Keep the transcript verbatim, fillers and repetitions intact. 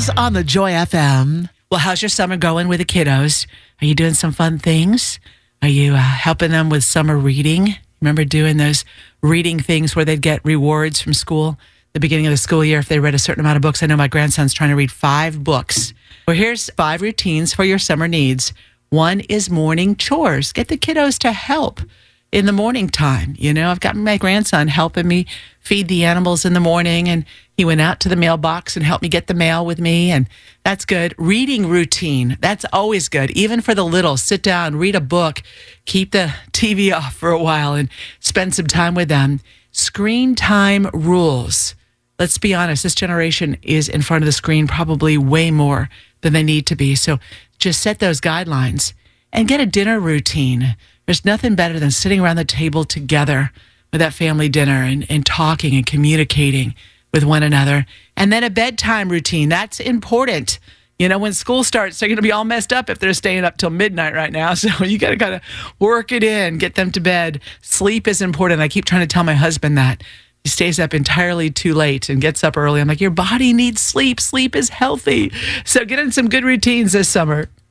Girls on the Joy F M. Well, how's your summer going with the kiddos? Are you doing some fun things? Are you uh, helping them with summer reading? Remember doing those reading things where they'd get rewards from school the beginning of the school year if they read a certain amount of books? I know my grandson's trying to read five books. Well, here's five routines for your summer needs. One is morning chores. Get the kiddos to help in the morning time. You know, I've got my grandson helping me feed the animals in the morning, and he went out to the mailbox and helped me get the mail with me, and that's good. Reading routine, that's always good. Even for the little, sit down, read a book, keep the T V off for a while and spend some time with them. Screen time rules. Let's be honest, this generation is in front of the screen probably way more than they need to be. So just set those guidelines and get a dinner routine. There's nothing better than sitting around the table together with that family dinner and, and talking and communicating with one another. And then a bedtime routine. That's important. You know, when school starts, they're going to be all messed up if they're staying up till midnight right now. So you got to kind of work it in, get them to bed. Sleep is important. I keep trying to tell my husband that. He stays up entirely too late and gets up early. I'm like, your body needs sleep. Sleep is healthy. So get in some good routines this summer.